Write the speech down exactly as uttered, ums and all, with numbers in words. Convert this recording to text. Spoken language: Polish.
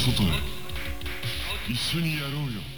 外へ一緒にやろうよ。